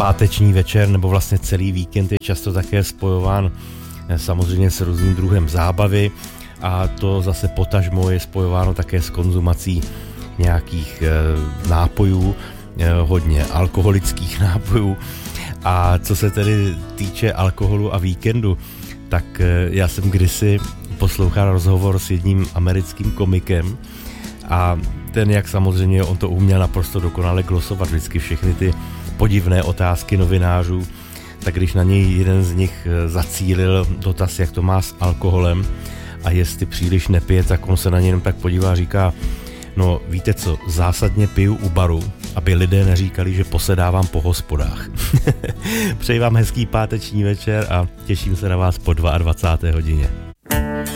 Páteční večer nebo vlastně celý víkend je často také spojován samozřejmě s různým druhem zábavy a to zase potažmo je spojováno také s konzumací nějakých nápojů, hodně alkoholických nápojů. A co se tedy týče alkoholu a víkendu, tak já jsem kdysi poslouchal rozhovor s jedním americkým komikem a ten, jak samozřejmě on to uměl naprosto dokonale glosovat vždycky všechny ty podivné otázky novinářů, tak když na něj jeden z nich zacílil dotaz, jak to má s alkoholem a jestli příliš nepije, tak on se na něj jenom tak podívá a říká: no víte co, zásadně piju u baru, aby lidé neříkali, že posedávám po hospodách. Přeji vám hezký páteční večer a těším se na vás po 22. hodině.